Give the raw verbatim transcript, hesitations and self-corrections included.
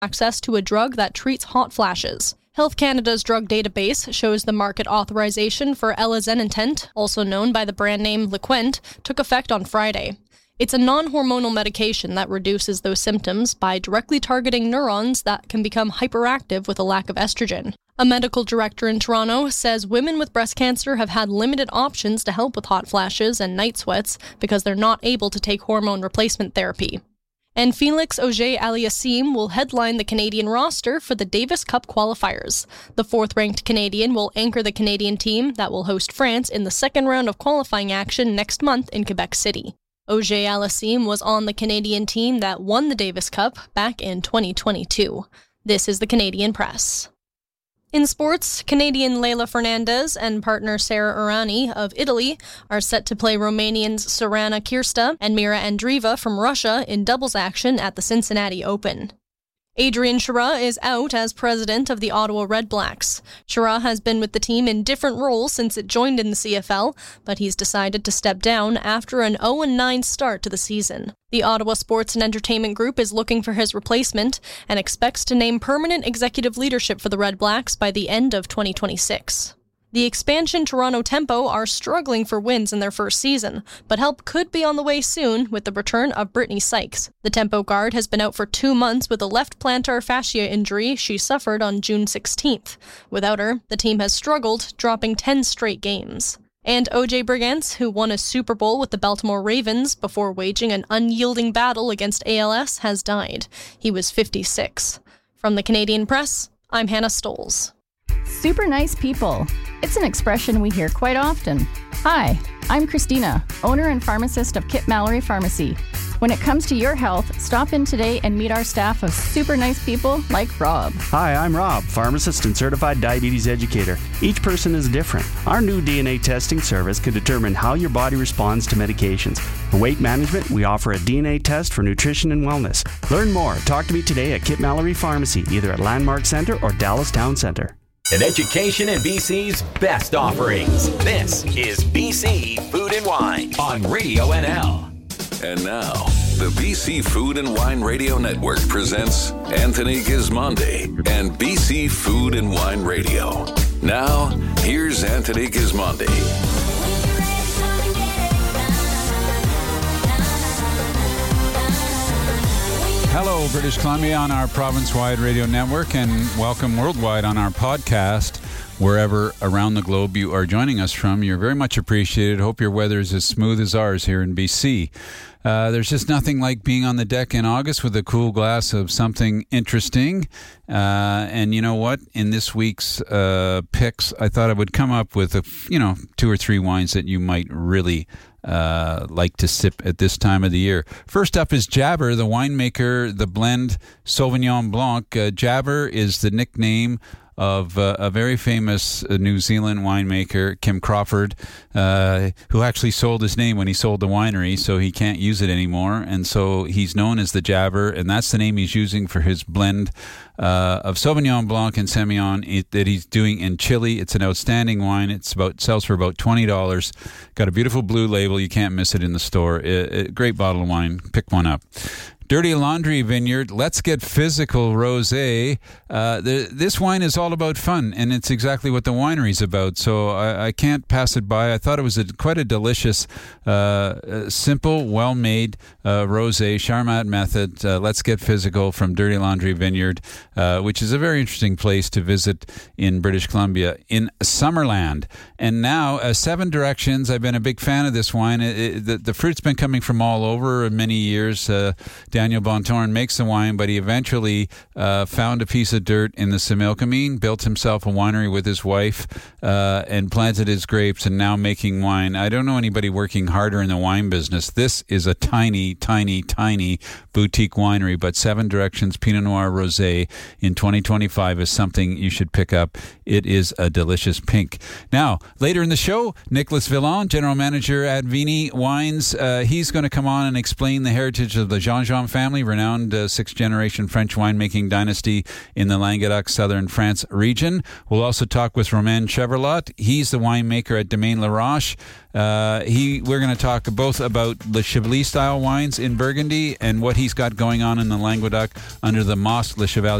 access to a drug that treats hot flashes. Health Canada's drug database shows the market authorization for Elazentant, also known by the brand name Liquent, took effect on Friday. It's a non-hormonal medication that reduces those symptoms by directly targeting neurons that can become hyperactive with a lack of estrogen. A medical director in Toronto says women with breast cancer have had limited options to help with hot flashes and night sweats because they're not able to take hormone replacement therapy. And Felix Auger-Aliassime will headline the Canadian roster for the Davis Cup qualifiers. The fourth-ranked Canadian will anchor the Canadian team that will host France in the second round of qualifying action next month in Quebec City. Auger-Aliassime was on the Canadian team that won the Davis Cup back in twenty twenty-two. This is the Canadian Press. In sports, Canadian Leylah Fernandez and partner Sara Errani of Italy are set to play Romanians Sorana Kirsta and Mira Andreeva from Russia in doubles action at the Cincinnati Open. Adrian Chara is out as president of the Ottawa Redblacks. Chara has been with the team in different roles since it joined in the C F L, but he's decided to step down after an oh and nine start to the season. The Ottawa Sports and Entertainment Group is looking for his replacement and expects to name permanent executive leadership for the Redblacks by the end of twenty twenty-six. The expansion Toronto Tempo are struggling for wins in their first season, but help could be on the way soon with the return of Brittany Sykes. The Tempo guard has been out for two months with a left plantar fascia injury she suffered on June sixteenth. Without her, the team has struggled, dropping ten straight games. And O J Brigance, who won a Super Bowl with the Baltimore Ravens before waging an unyielding battle against A L S, has died. He was fifty-six. From the Canadian Press, I'm Hannah Stoles. Super nice people. It's an expression we hear quite often. Hi, I'm Christina, owner and pharmacist of Kip Mallory Pharmacy. When it comes to your health, stop in today and meet our staff of super nice people like Rob. Hi, I'm Rob, pharmacist and certified diabetes educator. Each person is different. Our new D N A testing service can determine how your body responds to medications. For weight management, we offer a D N A test for nutrition and wellness. Learn more. Talk to me today at Kip Mallory Pharmacy, either at Landmark Center or Dallas Town Center. An education in B C's best offerings. This is B C Food and Wine on Radio N L. And now, the B C Food and Wine Radio Network presents Anthony Gismondi and B C Food and Wine Radio. Now, here's Anthony Gismondi. Hello, British Columbia on our province-wide radio network, and welcome worldwide on our podcast. Wherever around the globe you are joining us from, you're very much appreciated. Hope your weather is as smooth as ours here in B C. Uh, there's just nothing like being on the deck in August with a cool glass of something interesting. Uh, and you know what? In this week's uh, picks, I thought I would come up with a, you know, two or three wines that you might really uh, like to sip at this time of the year. First up is Jabber, the winemaker, the blend Sauvignon Blanc. Uh, Jabber is the nickname of uh, a very famous uh, New Zealand winemaker, Kim Crawford, uh, who actually sold his name when he sold the winery, so he can't use it anymore. And so he's known as the Jabber, and that's the name he's using for his blend uh, of Sauvignon Blanc and Semillon it, that he's doing in Chile. It's an outstanding wine. It's about sells for about twenty dollars. Got a beautiful blue label. You can't miss it in the store. It, it, great bottle of wine. Pick one up. Dirty Laundry Vineyard, Let's Get Physical Rosé. Uh, the, this wine is all about fun, and it's exactly what the winery's about, so I, I can't pass it by. I thought it was a, quite a delicious, uh, simple, well-made uh, rosé, Charmat method. Uh, Let's Get Physical from Dirty Laundry Vineyard, uh, which is a very interesting place to visit in British Columbia, in Summerland. And now, uh, Seven Directions. I've been a big fan of this wine. It, it, the, the fruit's been coming from all over many years. Uh, Daniel Bontorn makes the wine, but he eventually uh, found a piece of dirt in the Similkameen, built himself a winery with his wife, uh, and planted his grapes, and now making wine. I don't know anybody working harder in the wine business. This is a tiny, tiny, tiny boutique winery, but Seven Directions Pinot Noir Rosé in twenty twenty-five is something you should pick up. It is a delicious pink. Now, later in the show, Nicholas Villon, general manager at Vini Wines, uh, he's going to come on and explain the heritage of the Jean-Jean family, renowned uh, sixth-generation French winemaking dynasty in the Languedoc, southern France region. We'll also talk with Romain Chevrolet. He's the winemaker at Domaine La Roche. Uh, he, we're going to talk both about the Chablis-style wines in Burgundy and what he's got going on in the Languedoc under the Mas Le Chevalier